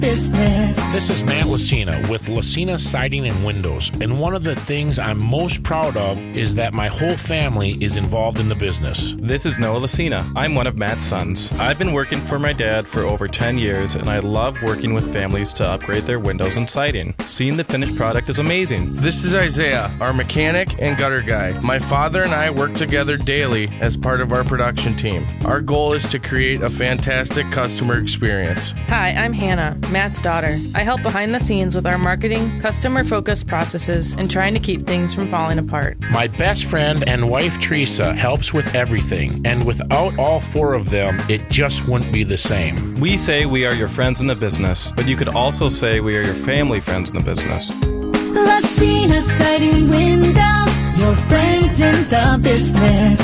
business. This is Matt Lucina with Lucina Siding and Windows, and one of the things I'm most proud of is that my whole family is involved in the business. This is Noah Lucina. I'm one of Matt's sons. I've been working for my dad for over 10 years, and I love working with families to upgrade their windows and siding. Seeing the finished product is amazing. This is Isaiah, our mechanic and gutter guy. My father and I work together daily as part of our production team. Our goal is to create a fantastic customer experience. Hi, I'm Hannah, Matt's daughter. I help behind the scenes with our marketing, customer-focused processes, and trying to keep things from falling apart. My best friend and wife, Teresa, helps with everything, and without all four of them, it just wouldn't be the same. We say we are your friends in the business, but you could also say we are your family friends in the business. Lucina Siding and Windows, your friends in the business.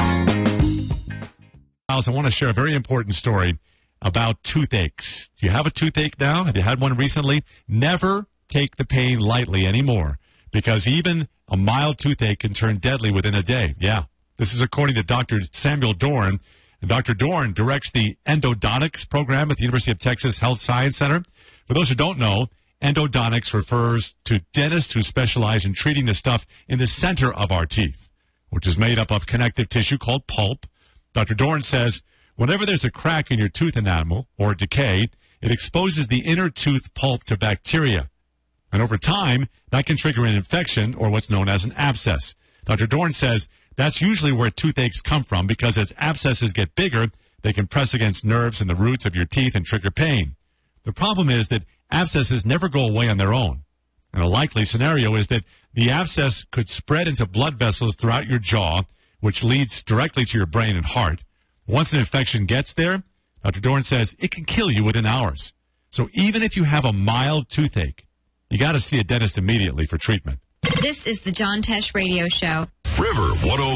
I want to share a very important story about toothaches. Do you have a toothache now? Have you had one recently? Never take the pain lightly anymore, because even a mild toothache can turn deadly within a day. Yeah. This is according to Dr. Samuel Dorn. And Dr. Dorn directs the endodontics program at the University of Texas Health Science Center. For those who don't know, endodontics refers to dentists who specialize in treating the stuff in the center of our teeth, which is made up of connective tissue called pulp. Dr. Dorn says whenever there's a crack in your tooth enamel or decay, it exposes the inner tooth pulp to bacteria. And over time, that can trigger an infection or what's known as an abscess. Dr. Dorn says that's usually where toothaches come from, because as abscesses get bigger, they can press against nerves in the roots of your teeth and trigger pain. The problem is that abscesses never go away on their own. And a likely scenario is that the abscess could spread into blood vessels throughout your jaw, which leads directly to your brain and heart. Once an infection gets there, Dr. Dorn says it can kill you within hours. So even if you have a mild toothache, you got to see a dentist immediately for treatment. This is the John Tesh Radio Show. River 104.